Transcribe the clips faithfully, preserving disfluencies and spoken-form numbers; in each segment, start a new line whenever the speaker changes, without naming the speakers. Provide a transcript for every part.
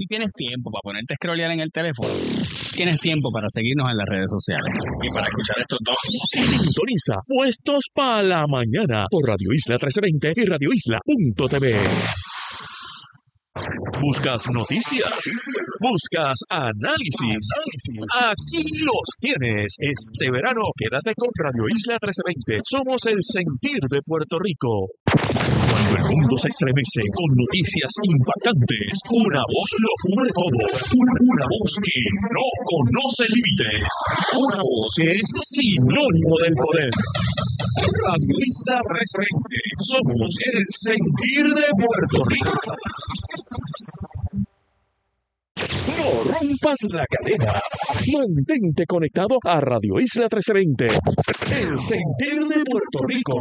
si tienes tiempo para ponerte a scrollear en el teléfono, tienes tiempo para seguirnos en las redes sociales y para escuchar estos dos.
Sintoniza Puestos para la Mañana por Radio Isla trece veinte y radio isla punto t v. ¿Buscas noticias? ¿Buscas análisis? Aquí los tienes. Este verano quédate con Radio Isla trece veinte. Somos el sentir de Puerto Rico. Cuando el mundo se estremece con noticias impactantes, una voz lo cubre todo. Una, una voz que no conoce límites. Una voz que es sinónimo del poder. Radio Isla trece veinte. Somos el sentir de Puerto Rico. No rompas la cadena. Mantente conectado a Radio Isla trece veinte. El sentir de Puerto Rico.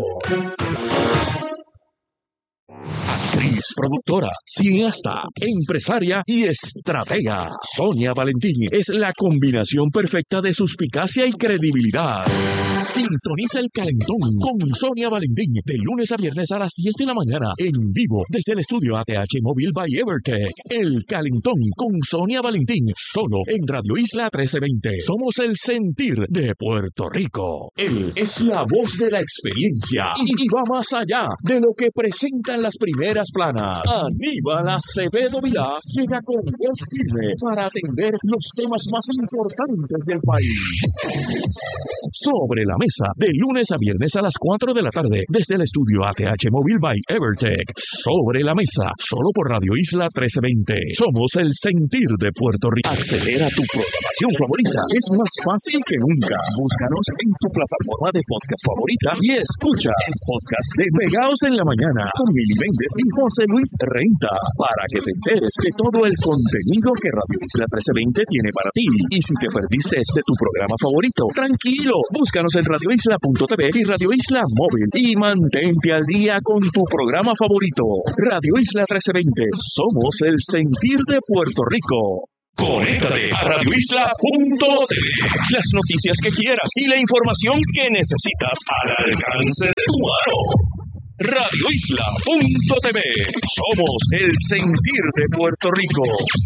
Actriz, productora, cineasta, empresaria y estratega. Sonia Valentín es la combinación perfecta de suspicacia y credibilidad. Sintoniza El Calentón con Sonia Valentín de lunes a viernes a las diez de la mañana en vivo desde el estudio A T H Móvil by Evertech. El Calentón con Sonia Valentín solo en Radio Isla trece veinte. Somos el sentir de Puerto Rico. Él es la voz de la experiencia y, y va más allá de lo que presentan las primeras planas. Aníbal Acevedo Vilá llega con voz firme para atender los temas más importantes del país. Sobre la mesa, de lunes a viernes a las cuatro de la tarde, desde el estudio A T H Móvil by Evertech. Sobre la mesa, solo por Radio Isla trece veinte. Somos el sentir de Puerto Rico. Acelera tu programación favorita. Es más fácil que nunca. Búscanos en tu plataforma de podcast favorita y escucha el podcast de Pegaos en la Mañana con Mili Méndez y José Luis Renta, para que te enteres de todo el contenido que Radio Isla trece veinte tiene para ti. Y si te perdiste de tu programa favorito, tranquilo, búscanos en radio isla punto t v y Radio Isla Móvil y mantente al día con tu programa favorito. Radio Isla trece veinte, somos el sentir de Puerto Rico. Conéctate a radio isla punto t v. Las noticias que quieras y la información que necesitas al alcance de tu mano. radio isla punto t v. Somos el sentir de Puerto Rico.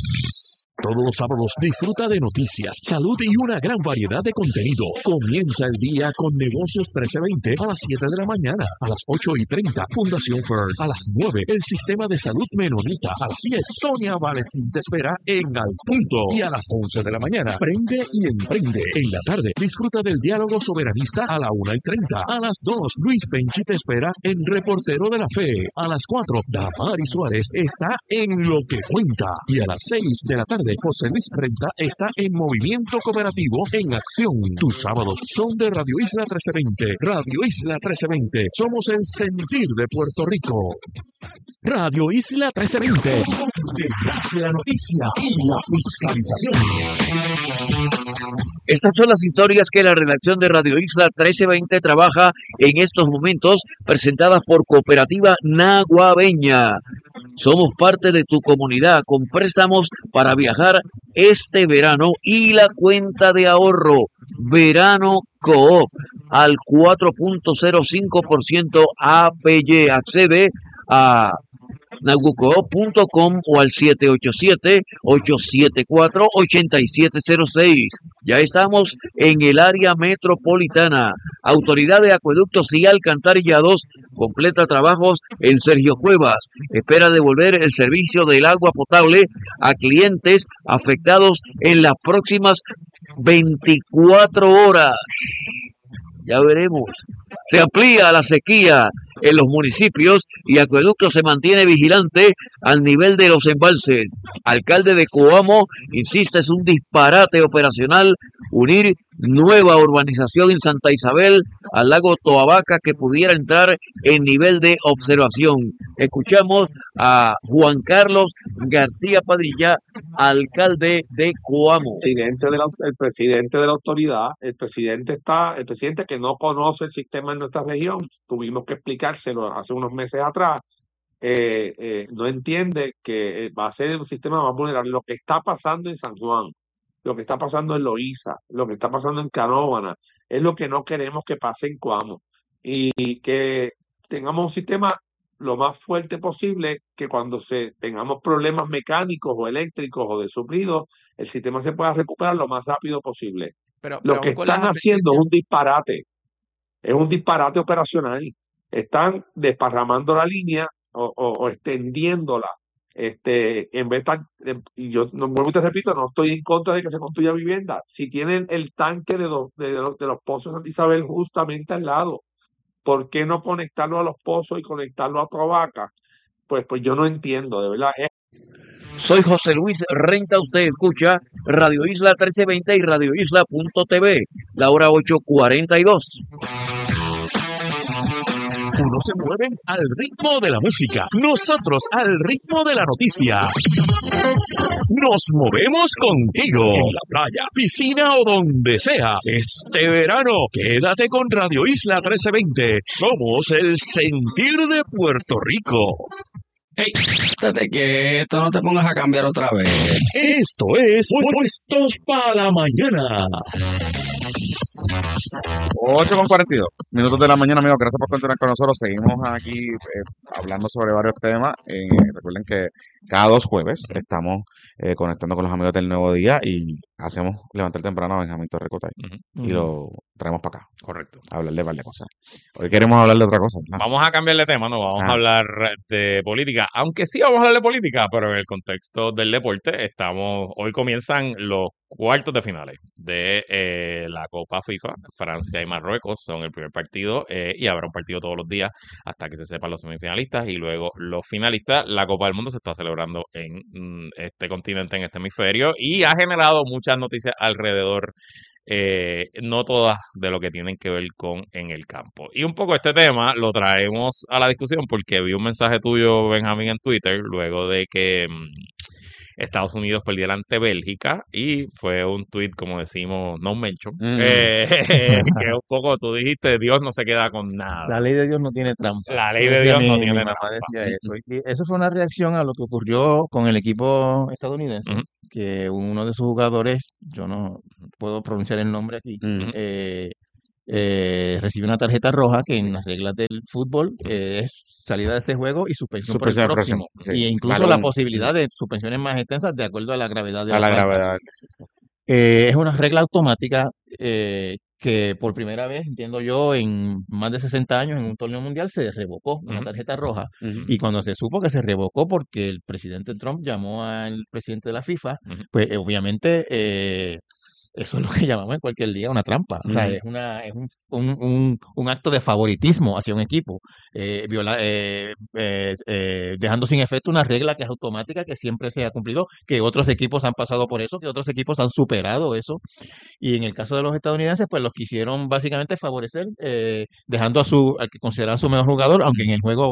Todos los sábados disfruta de noticias, salud y una gran variedad de contenido. Comienza el día con Negocios trece veinte a las siete de la mañana. A las ocho y treinta, Fundación Fern. A las nueve, el Sistema de Salud Menonita. A las diez, Sonia Valentín te espera en Al Punto. Y a las once de la mañana, Prende y Emprende. En la tarde, disfruta del diálogo soberanista a la una y treinta. A las dos, Luis Penchi te espera en Reportero de la Fe. A las cuatro, Damari Suárez está en Lo que Cuenta. Y a las seis de la tarde, José Luis Renta está en Movimiento Cooperativo en Acción. Tus sábados son de Radio Isla trece veinte. Radio Isla trece veinte. Somos el sentir de Puerto Rico. Radio Isla trece veinte. Donde nace la noticia y la fiscalización.
Estas son las historias que la redacción de Radio Isla trece veinte trabaja en estos momentos, presentadas por Cooperativa Naguabeña. Somos parte de tu comunidad con préstamos para viajar este verano y la cuenta de ahorro Verano Coop al cuatro punto cero cinco por ciento A P Y. Accede a nagucoop punto com o al siete ocho siete, ocho siete cuatro, ocho siete cero seis. Ya estamos en el área metropolitana. Autoridad de Acueductos y Alcantarillados completa trabajos en Sergio Cuevas. Espera devolver el servicio del agua potable a clientes afectados en las próximas veinticuatro horas. Ya veremos. Se amplía la sequía en los municipios y Acueducto se mantiene vigilante al nivel de los embalses. Alcalde de Coamo insiste, es un disparate operacional unir nueva urbanización en Santa Isabel al lago Toabaca que pudiera entrar en nivel de observación. Escuchamos a Juan Carlos García Padilla, alcalde de Coamo.
Presidente de la, el presidente de la autoridad, el presidente está, el presidente que no conoce el sistema en nuestra región, tuvimos que explicárselo hace unos meses atrás, eh, eh, no entiende que va a ser un sistema más vulnerable. Lo que está pasando en San Juan, lo que está pasando en Loíza, lo que está pasando en Canóvana, es lo que no queremos que pase en Coamo. Y que tengamos un sistema lo más fuerte posible, que cuando se tengamos problemas mecánicos o eléctricos o de suplido, el sistema se pueda recuperar lo más rápido posible.
Pero,
Lo
pero
que
aún con las
están haciendo es
advertencias,
un disparate, es un disparate operacional. Están desparramando la línea o, o- o extendiéndola. Este, en vez de, de- y yo no vuelvo y te repito, no estoy en contra de que se construya vivienda. Si tienen el tanque de, do- de, de los, de los pozos Santa Isabel justamente al lado, ¿por qué no conectarlo a los pozos y conectarlo a Toabaca? Pues, pues yo no entiendo, de verdad. Es
Soy José Luis Renta, usted escucha Radio Isla trece veinte y radio isla punto t v, la hora ocho cuarenta y dos.
Unos se mueven al ritmo de la música, nosotros al ritmo de la noticia. Nos movemos contigo en la playa, piscina o donde sea. Este verano, quédate con Radio Isla trece veinte. Somos el sentir de Puerto Rico.
Hey, estate quieto, no te pongas a cambiar otra vez.
Esto es Puestos para la Mañana.
ocho con cuarenta y dos minutos de la mañana, amigos. Gracias por continuar con nosotros. Seguimos aquí eh, hablando sobre varios temas. Eh, recuerden que cada dos jueves estamos eh, conectando con los amigos del Nuevo Día y hacemos levantar temprano a Benjamín Torrecotay
Ujú.
y lo traemos para acá
Correcto.
a hablar de varias cosas. Hoy queremos hablar de otra cosa, ¿verdad?
Vamos a cambiar de tema, no vamos
Ah.
a hablar de política, aunque sí vamos a hablar de política, pero en el contexto del deporte estamos, hoy comienzan los cuartos de finales de eh, la Copa FIFA. Francia y Marruecos son el primer partido eh, y habrá un partido todos los días hasta que se sepan los semifinalistas y luego los finalistas. La Copa del Mundo se está celebrando en mm, este continente, en este hemisferio, y ha generado muchas noticias alrededor, eh, no todas de lo que tienen que ver con en el campo. Y un poco este tema lo traemos a la discusión porque vi un mensaje tuyo, Benjamín, en Twitter, luego de que mm, Estados Unidos perdiera ante Bélgica, y fue un tweet, como decimos, no mention,
Mm.
eh, que un poco tú dijiste, Dios no se queda con nada.
la ley de Dios no tiene trampa.
La ley de
Decía
Dios
mi-
no
mi
tiene
mamá
trampa.
decía eso. Y eso fue una reacción a lo que ocurrió con el equipo estadounidense,
Ujú.
que uno de sus jugadores, yo no puedo pronunciar el nombre aquí,
Mm.
eh, eh, recibió una tarjeta roja que en las reglas del fútbol eh, es salida de ese juego y suspensión por el
Suspensión
próximo.
próximo, sí.
Y incluso
Balón.
la posibilidad de suspensiones más extensas de acuerdo a la gravedad de
A la
falta.
gravedad.
Eh, es una regla automática eh, que por primera vez, entiendo yo, en más de sesenta años en un torneo mundial se revocó una
Ujú.
tarjeta roja.
Ujú.
Y cuando se supo que se revocó porque el presidente Trump llamó al presidente de la FIFA,
Ujú.
pues eh, obviamente eh, eso es lo que llamamos en cualquier liga una trampa. O sea,
Ujú.
es, una, es un, un, un- un acto de favoritismo hacia un equipo, eh, viola- eh, eh, eh, dejando sin efecto una regla que es automática, que siempre se ha cumplido, que otros equipos han pasado por eso, que otros equipos han superado eso. Y en el caso de los estadounidenses, pues los quisieron básicamente favorecer, eh, dejando a su, al que consideraban su mejor jugador, aunque en el juego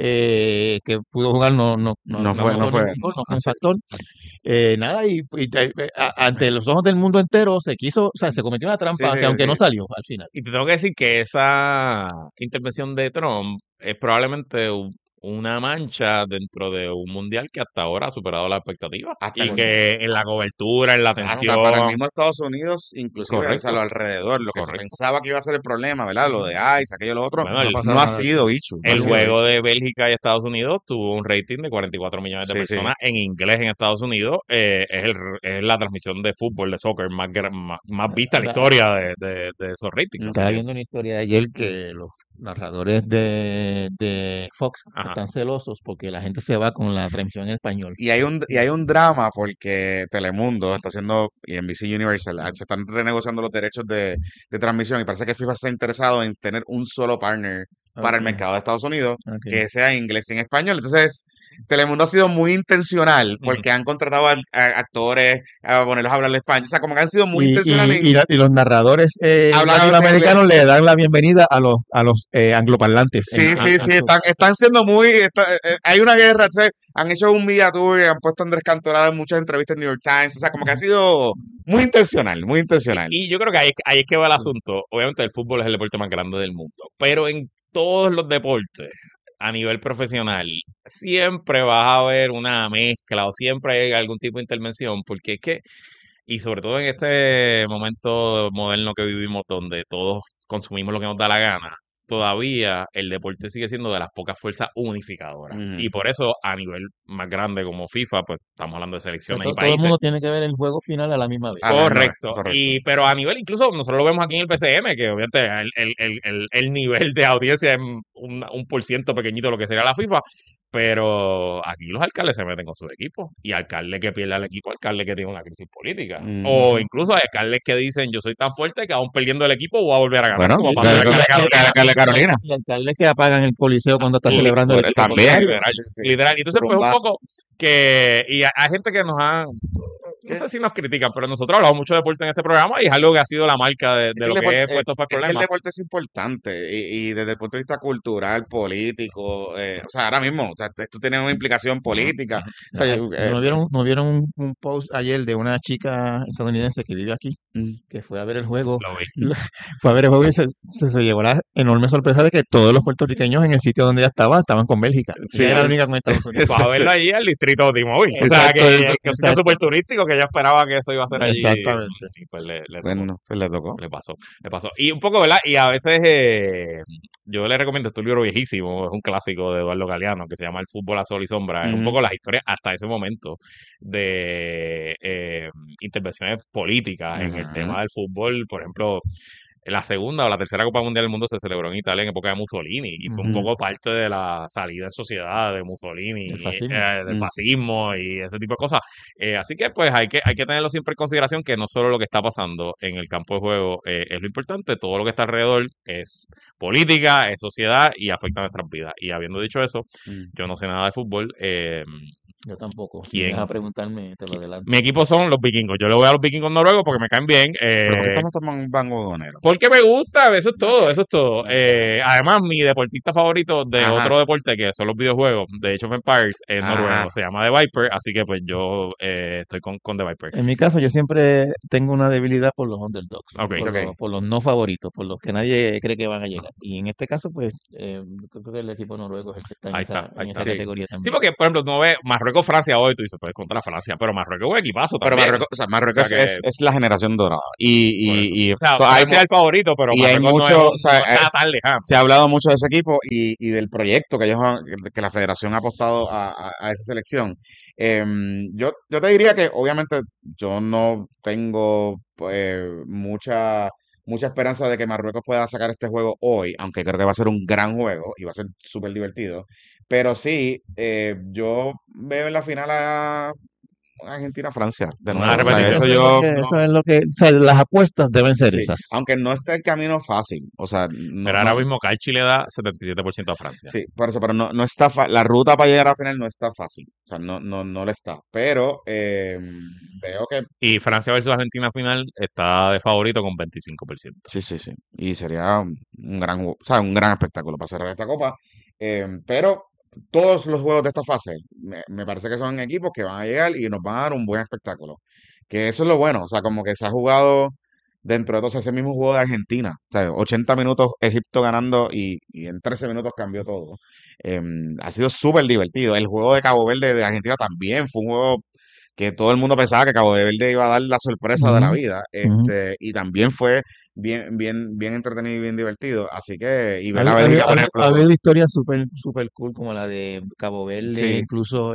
eh, que pudo jugar no, no, no,
No fue- no
anotó
fue-
ningún gol, no fue un
así.
factor. Eh, nada, y, y, eh, a- ante los ojos del mundo entero se quiso, o sea, se cometió una trampa
Sí, sí,
que aunque
sí.
no salió al final.
Y te tengo que decir que esa intervención de Trump es probablemente u- una mancha dentro de un mundial que hasta ahora ha superado las expectativas.
Hasta
Y
con-
que en la cobertura, en la
Claro,
atención.
para el mismo Estados Unidos, inclusive, o
Correcto.
sea, lo alrededor, lo que se
Correcto.
pensaba que iba a ser el problema, ¿verdad? Lo de ICE, aquello, lo otro,
Bueno,
No
el-
ha
no
pasado
ha
nada de
sido
eso.
issue. no ha
El
sido
juego
issue.
de Bélgica y Estados Unidos tuvo un rating de cuarenta y cuatro millones de
Sí, sí.
personas en inglés en Estados Unidos. Eh, es, el, es la transmisión de fútbol, de soccer más, gra- más, más vista en la historia de, de- de esos ratings. Así
Estaba
que,
viendo una historia de ayer que los narradores de, de Fox
Ajá.
están celosos porque la gente se va con la transmisión en español.
Y hay un, y hay un drama porque Telemundo está haciendo, y N B C Universal, ah, se están renegociando los derechos de, de transmisión y parece que FIFA está interesado en tener un solo partner para el
Ok,
mercado de Estados Unidos
ok.
que sea inglés y en español. Entonces, Telemundo ha sido muy intencional porque han contratado a, a actores a ponerlos a hablar español. O sea, como que han sido muy
Y,
intencionales.
y- y la- y los narradores eh,
Hablan
latinoamericanos
inglés.
le dan la bienvenida a los, a los eh, angloparlantes.
Sí,
en-
sí,
a-
sí,
a-
están, están siendo muy, está- eh, hay una guerra, o sea, han hecho un media tour y han puesto a Andrés Cantorada en muchas entrevistas en New York Times, o sea, como que ha sido muy intencional, muy intencional.
y yo creo que ahí, es- ahí es que va el asunto. Obviamente el fútbol es el deporte más grande del mundo, pero en todos los deportes a nivel profesional siempre vas a ver una mezcla o siempre hay algún tipo de intervención, porque es que, y sobre todo en este momento moderno que vivimos donde todos consumimos lo que nos da la gana, todavía el deporte sigue siendo de las pocas fuerzas unificadoras.
Ujú.
Y por eso, a nivel más grande como FIFA, pues estamos hablando de
Pero
selecciones
to-
y
todo el
países.
mundo tiene que ver el juego final a la misma vez.
A la misma vez,
Correcto.
correcto.
Y, pero a nivel, incluso nosotros lo vemos aquí en el P C M, que obviamente el, el, el, el, el nivel de audiencia es un, un por ciento pequeñito de lo que sería la FIFA. Pero aquí los alcaldes se meten con sus equipos. Y alcalde que pierde al equipo, alcalde que tiene una crisis política.
Mm.
O incluso hay alcaldes que dicen, yo soy tan fuerte que aún perdiendo el equipo voy a volver a ganar.
Bueno,
como
el
pasó en el
alcalde
alcalde de
el
Carolina.
alcalde de Carolina.
Y alcaldes que apagan el coliseo cuando está
Y-
celebrando el
Bueno,
equipo
también.
contrario.
Literal,
Sí, sí.
literal. Y entonces, pues, un
Rumbazo.
poco que. Y hay hay gente que nos ha. No sé si nos critican, pero nosotros hablamos mucho de deporte en este programa y es algo que ha sido la marca de, de
Es que
lo
el
que
deporte-
es puestos para
Es que el
problemas.
deporte es importante y, y desde el punto de vista cultural, político, eh, o sea, ahora mismo, o sea, esto tiene una implicación política. O sea, yo, eh,
¿No vieron, no vieron un, un post ayer de una chica estadounidense que vive aquí,
mm,
que fue a ver el juego,
Lo vi.
fue a ver el juego y se, se, se llevó la enorme sorpresa de que todos los puertorriqueños en el sitio donde ella estaba estaban con Bélgica.
Sí.
Ella era la única con Estados Unidos.
Fue a verlo allí al distrito de T-Mobile. O sea,
Exacto,
que, que es un sitio
exacto.
súper turístico que ella esperaba que eso iba a ser allí.
Exactamente.
Y pues le, le tocó.
bueno, pues le tocó.
Le pasó, le pasó. Y un poco, ¿verdad? Y a veces eh, yo le recomiendo este libro viejísimo, es un clásico de Eduardo Galeano que se llama El fútbol a sol y sombra. Es un
Ujú.
poco las historias hasta ese momento de eh, intervenciones políticas en el
Ajá.
tema del fútbol. Por ejemplo, la segunda o la tercera Copa Mundial del Mundo se celebró en Italia en época de Mussolini y fue un
Ujú.
poco parte de la salida en sociedad de Mussolini,
Del fascismo.
eh, del
Mm.
fascismo y ese tipo de cosas. Eh, así que pues hay que hay que tenerlo siempre en consideración que no solo lo que está pasando en el campo de juego eh, es lo importante, todo lo que está alrededor es política, es sociedad y afecta a nuestras vidas. Y habiendo dicho eso,
Mm.
yo no sé nada de fútbol. eh,
Yo tampoco. Si
¿Quién?
me vas a preguntarme, te lo adelanto.
mi equipo son los vikingos. Yo le voy a los vikingos noruegos porque me caen bien.
Pero ¿por qué
eh,
estamos tomando un vangonero?
porque me gusta, eso es todo, eso es todo. Eh, además, mi deportista favorito de
Ajá.
otro deporte que son los videojuegos de Age of Empires es
Ajá.
noruego, se llama The Viper, así que pues yo eh, estoy con, con The Viper.
En mi caso, yo siempre tengo una debilidad por los underdogs,
Ok.
por,
Ok.
los, por los no favoritos, por los que nadie cree que van a llegar. Y en este caso, pues, eh, yo creo que el equipo noruego es el que está en
Ahí
esa,
está, ahí
en
está.
esa
Sí.
categoría
Sí,
también.
porque por ejemplo, tú no ves Marruecos-Francia hoy, tú dices, pues contra Francia, pero Marruecos es un equipazo
Pero
también.
Marruecos, o sea, Marruecos
O sea que-
es, es la generación dorada. Y,
Por
y, y
O sea,
to- hay
Francia es el favorito, pero
y hay
Marruecos no, es
mucho,
un-
o sea,
no está
es-
tan lejano.
se ha hablado mucho de ese equipo y, y del proyecto que ellos han- que la federación ha apostado a, a- a esa selección. Em, yo, yo te diría que obviamente yo no tengo pues, mucha, mucha esperanza de que Marruecos pueda sacar este juego hoy, aunque creo que va a ser un gran juego y va a ser súper divertido. Pero sí, eh, yo veo en la final a Argentina-Francia de
Una
nuevo. O sea,
repetición.
eso
es
yo...
lo que- eso es lo que, o sea, las apuestas deben ser
sí,
esas.
aunque no está el camino fácil. O sea, no,
Pero ahora
no-
mismo Calchi le da setenta y siete por ciento a Francia.
Sí, por eso, pero no, no está fa- la ruta para llegar a la final no está fácil. O sea, no, no, no le está. Pero eh, veo que
Y Francia versus Argentina final está de favorito con veinticinco por ciento.
sí, sí, sí. Y sería un gran, ju- o sea, un gran espectáculo para cerrar esta copa. Eh, pero todos los juegos de esta fase me, me parece que son equipos que van a llegar y nos van a dar un buen espectáculo. Que eso es lo bueno. O sea, como que se ha jugado dentro de todos ese mismo juego de Argentina. O sea, ochenta minutos Egipto ganando y, y en trece minutos cambió todo. Eh, ha sido súper divertido. El juego de Cabo Verde de Argentina también fue un juego que todo el mundo pensaba que Cabo Verde iba a dar la sorpresa de la
Ujú,
vida.
ujú.
Este, y también fue bien, bien, bien entretenido y bien divertido. Así que, y ver a
Había,
Bélgica,
había-
por
había-
ejemplo.
ha habido historias súper super cool como la de Cabo Verde,
Sí.
incluso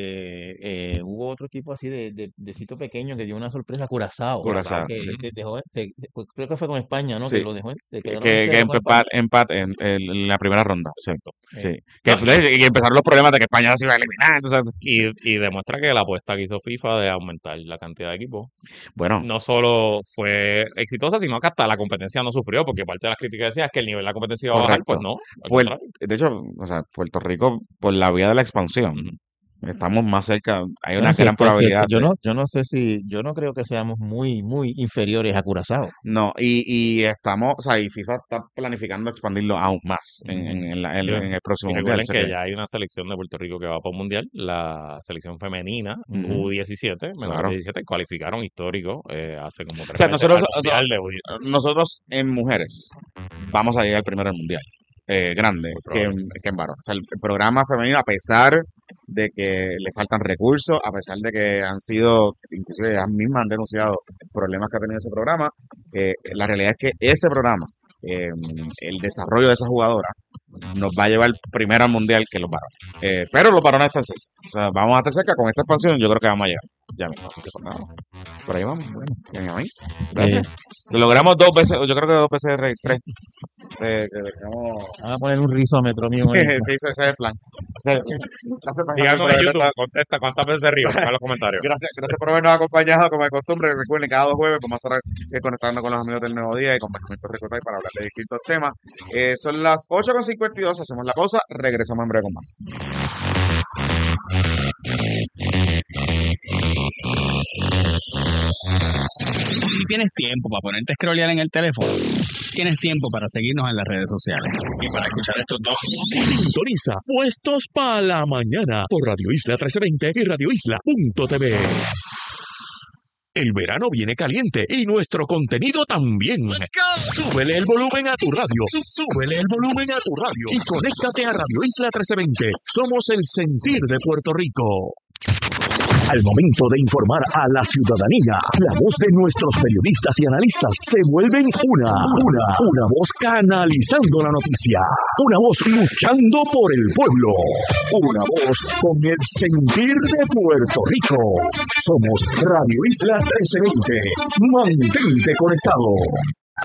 este eh, hubo otro equipo así de, de, de sitio pequeño que dio una sorpresa, Curazao,
Curazao,
que,
sí.
que dejó, se- se- pues, creo que fue con España, ¿no?
Sí.
Que lo dejó, se
Que,
quedaron
que,
en
que
cero con
empat,
España.
empat en, en- en la primera ronda. Sí. Sí.
Eh,
Que,
No, y-
y empezaron los problemas de que España se iba a eliminar. Entonces,
Y, y demuestra que la apuesta que hizo FIFA de aumentar la cantidad de equipos
bueno,
no solo fue exitosa, sino que hasta la competencia no sufrió, porque parte de las críticas decía es que el nivel de la competencia iba a bajar, pues
correcto.
no, al
Puer-
contrario.
de hecho, o sea, Puerto Rico, por la vía de la expansión,
Ujú.
estamos más cerca. Hay
Bueno,
una gran
cierto, es cierto.
probabilidad.
Yo
de-
no, yo no sé si, yo no creo que seamos muy, muy inferiores a Curazao.
No, y, y estamos, o sea, y FIFA está planificando expandirlo aún más en, en, en la- en-
Y-
en el próximo
Y
mundial.
recuerden
o sea
que
que-
ya hay una selección de Puerto Rico que va para un mundial, la selección femenina
Ujú.
U diecisiete, menor
Claro.
de diecisiete, cualificaron histórico eh, hace como tres
O sea,
meses
nosotros-
al mundial de U diecisiete.
nosotros en mujeres vamos a llegar primero al mundial. Eh, grande
Muy
que,
probable.
que en varón. O sea, el programa femenino, a pesar de que le faltan recursos, a pesar de que han sido, inclusive ellas mismas han denunciado problemas que ha tenido ese programa, eh, la realidad es que ese programa eh, el desarrollo de esa jugadora nos va a llevar primero al mundial que los varones. Eh, pero los varones están cerca. O sea, vamos a estar cerca con esta expansión. Yo creo que vamos a llegar. Ya mismo, así que por nada. Por ahí vamos. Bueno, bien, amén. Gracias. Lo logramos dos veces. Yo creo que dos veces, tres. Eh, que dejamos...
Vamos a poner un rizómetro mío.
Sí, sí, ese es el plan. Ese, gracias,
Díganos en YouTube, contesta cuántas veces se ríe en los comentarios.
Gracias, gracias por habernos acompañado como de costumbre. Recuerden, cada dos jueves vamos a estar eh, conectando con los amigos del Nuevo Día y con Benjamín Torrecotay para hablar de distintos temas. Eh, son las ocho con cincuenta y dos, hacemos la pausa, regresamos en breve con más.
Si tienes tiempo para ponerte a scrollear en el teléfono, tienes tiempo para seguirnos en las redes sociales y para escuchar estos dos.
Sintoniza Puestos para la Mañana por Radio Isla trece veinte y radio isla punto t v. El verano viene caliente y nuestro contenido también. Súbele el volumen a tu radio. Súbele el volumen a tu radio y conéctate a Radio Isla trece veinte. Somos el sentir de Puerto Rico. Al momento de informar a la ciudadanía, la voz de nuestros periodistas y analistas se vuelven una, una, una voz canalizando la noticia, una voz luchando por el pueblo, una voz con el sentir de Puerto Rico. Somos Radio Isla trece veinte. Mantente conectado.